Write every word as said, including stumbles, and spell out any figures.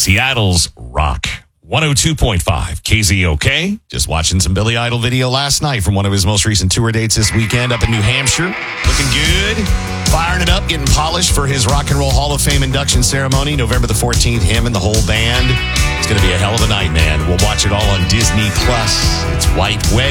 Seattle's Rock. one oh two point five K Z O K. Just watching some Billy Idol video last night from one of his most recent tour dates this weekend up in New Hampshire. Looking good. Firing it up, getting polished for his Rock and Roll Hall of Fame induction ceremony, November the fourteenth. Him and the whole band. It's going to be a hell of a night, man. We'll watch it all on Disney Plus. It's White Wedding.